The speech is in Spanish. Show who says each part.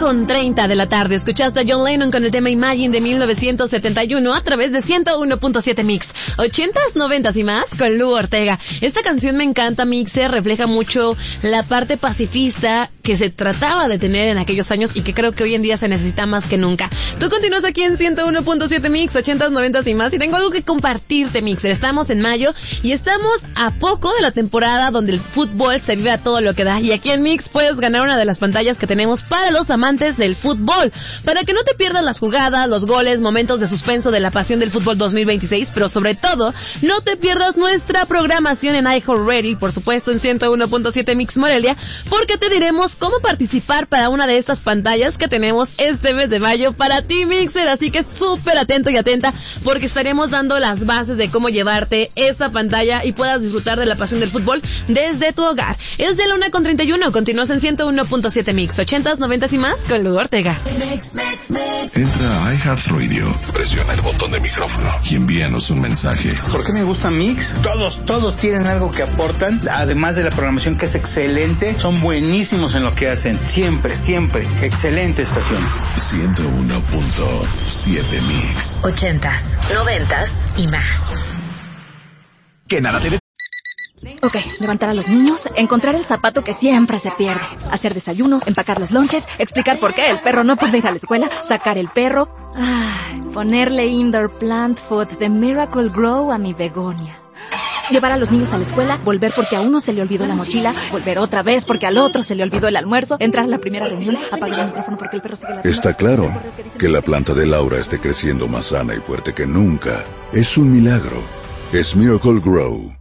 Speaker 1: 1:30 de la tarde. Escuchaste a John Lennon con el tema Imagine de 1971 a través de 101.7 Mix. 80s, 90s y más con Lu Ortega. Esta canción me encanta, Mixer, refleja mucho la parte pacifista que se trataba de tener en aquellos años y que creo que hoy en día se necesita más que nunca. Tú continúas aquí en 101.7 Mix, 80s, 90s y más, y tengo algo que compartirte, Mixer. Estamos en mayo y estamos a poco de la temporada donde el fútbol se vive a todo lo que da, y aquí en Mix puedes ganar una de las pantallas que tenemos para los amantes del fútbol, para que no te pierdas las jugadas, los goles, momentos de suspenso de la pasión del fútbol 2026, pero sobre todo, no te pierdas nuestra programación en iHeartRadio y por supuesto en 101.7 Mix Morelia, porque te diremos cómo participar para una de estas pantallas que tenemos este mes de mayo para ti, Mixer, así que súper atento y atenta, porque estaremos dando las bases de cómo llevarte esa pantalla y puedas disfrutar de la pasión del fútbol desde tu hogar. Es de la 1:31, continúas en 101.7 Mix, 80s, 90s y más con Lu Ortega.
Speaker 2: Entra a iHeartRadio, presiona el botón de micrófono y envíanos un mensaje.
Speaker 3: ¿Por qué me gusta Mix? Todos tienen algo que aportan, además de la programación que es excelente, son buenísimos en lo que hacen, siempre, excelente estación.
Speaker 2: 101.7 Mix.
Speaker 4: 80s, 90s y más.
Speaker 2: Que nada te...
Speaker 5: Ok, levantar a los niños, encontrar el zapato que siempre se pierde, hacer desayuno, empacar los lonches, explicar por qué el perro no puede ir a la escuela, sacar el perro, ponerle indoor plant food de Miracle Grow a mi begonia. Llevar a los niños a la escuela, volver porque a uno se le olvidó la mochila, volver otra vez porque al otro se le olvidó el almuerzo, entrar a la primera reunión, apagar el micrófono porque el perro sigue la...
Speaker 2: Está claro que la planta de Laura esté creciendo más sana y fuerte que nunca. Es un milagro. Es Miracle Grow.